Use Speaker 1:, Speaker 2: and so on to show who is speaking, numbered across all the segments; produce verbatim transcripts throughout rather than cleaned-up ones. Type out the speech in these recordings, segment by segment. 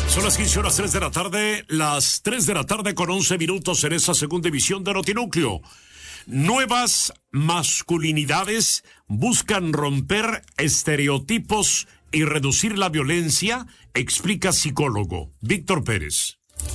Speaker 1: Son las quince horas, tres de la tarde, las tres de la tarde con once minutos en esa segunda emisión de Notinúcleo. Nuevas masculinidades buscan romper estereotipos y reducir la violencia, explica psicólogo Víctor Pérez.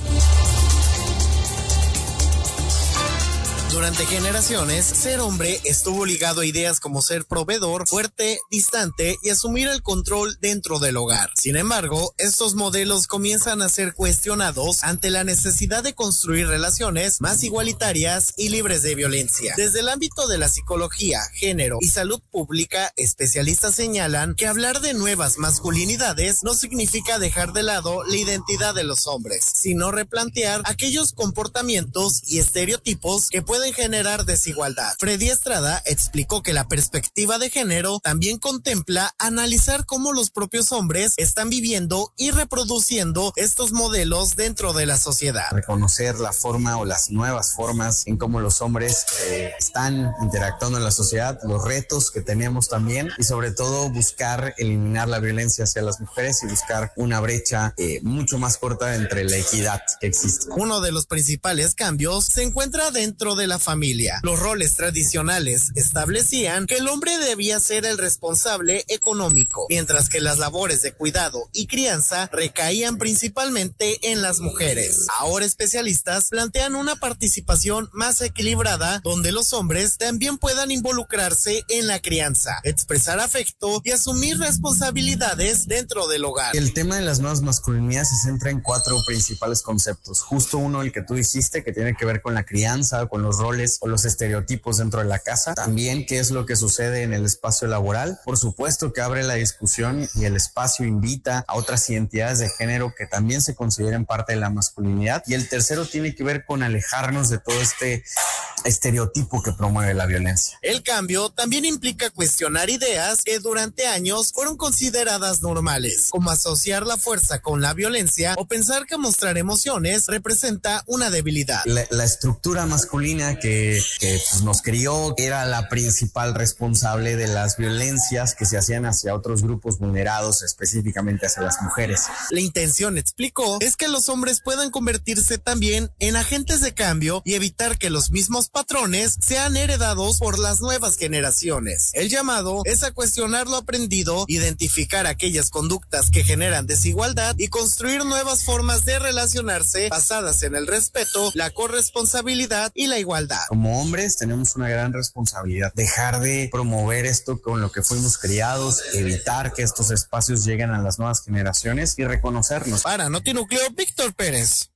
Speaker 2: Durante generaciones, ser hombre estuvo ligado a ideas como ser proveedor, fuerte, distante y asumir el control dentro del hogar. Sin embargo, estos modelos comienzan a ser cuestionados ante la necesidad de construir relaciones más igualitarias y libres de violencia. Desde el ámbito de la psicología, género y salud pública, especialistas señalan que hablar de nuevas masculinidades no significa dejar de lado la identidad de los hombres, sino replantear aquellos comportamientos y estereotipos que pueden generar desigualdad. Freddy Estrada explicó que la perspectiva de género también contempla analizar cómo los propios hombres están viviendo y reproduciendo estos modelos dentro de la sociedad.
Speaker 3: Reconocer la forma o las nuevas formas en cómo los hombres eh, están interactuando en la sociedad, los retos que tenemos también y sobre todo buscar eliminar la violencia hacia las mujeres y buscar una brecha eh, mucho más corta entre la equidad que existe.
Speaker 2: Uno de los principales cambios se encuentra dentro de la familia. Los roles tradicionales establecían que el hombre debía ser el responsable económico, mientras que las labores de cuidado y crianza recaían principalmente en las mujeres. Ahora especialistas plantean una participación más equilibrada donde los hombres también puedan involucrarse en la crianza, expresar afecto y asumir responsabilidades dentro del hogar.
Speaker 3: El tema de las nuevas masculinidades se centra en cuatro principales conceptos. Justo uno, el que tú dijiste, que tiene que ver con la crianza, con los roles o los estereotipos dentro de la casa. También qué es lo que sucede en el espacio laboral. Por supuesto que abre la discusión y el espacio invita a otras identidades de género que también se consideren parte de la masculinidad. Y el tercero tiene que ver con alejarnos de todo este estereotipo que promueve la violencia.
Speaker 2: El cambio también implica cuestionar ideas que durante años fueron consideradas normales, como asociar la fuerza con la violencia o pensar que mostrar emociones representa una debilidad.
Speaker 3: La, la estructura masculina que, que pues, nos crió era la principal responsable de las violencias que se hacían hacia otros grupos vulnerados, específicamente hacia las mujeres.
Speaker 2: La intención, explicó, es que los hombres puedan convertirse también en agentes de cambio y evitar que los mismos patrones sean heredados por las nuevas generaciones. El llamado es a cuestionar lo aprendido, identificar aquellas conductas que generan desigualdad y construir nuevas formas de relacionarse basadas en el respeto, la corresponsabilidad y la igualdad.
Speaker 3: Como hombres tenemos una gran responsabilidad, dejar de promover esto con lo que fuimos criados, evitar que estos espacios lleguen a las nuevas generaciones y reconocernos.
Speaker 2: Para Notinúcleo, Víctor Pérez.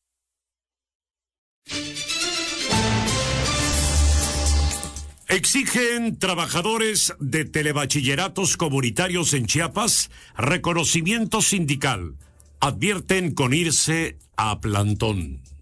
Speaker 1: Exigen trabajadores de telebachilleratos comunitarios en Chiapas reconocimiento sindical. Advierten con irse a plantón.